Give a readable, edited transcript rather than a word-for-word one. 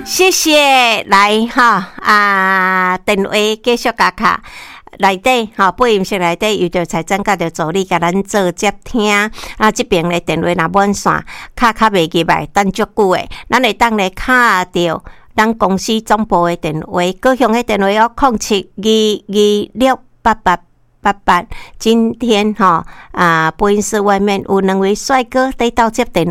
谢谢，来哈电话继续加卡。内底吼，播音室内底有着财政甲着助理甲咱做接听这边的电话若满线，卡袂入来，等足久诶，咱会当咧卡着咱公司总部的电话，高雄的电话0722268888。今天播音室外面有两位帅哥在斗接电话。